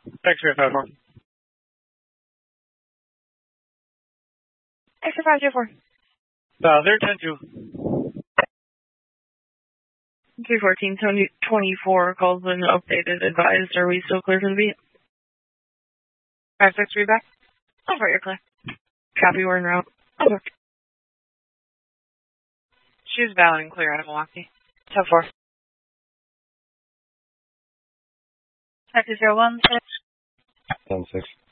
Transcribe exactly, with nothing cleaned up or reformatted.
X-ray five four. X-ray five two four. Uh, they're ten two. three fourteen, twenty-four calls been updated, advised. Are we still clear for the beat? five six three back. Over, you're clear. Copy, we're en route. Over. She's valid and clear out of Milwaukee. ten four. Taxi zero one six. ten six.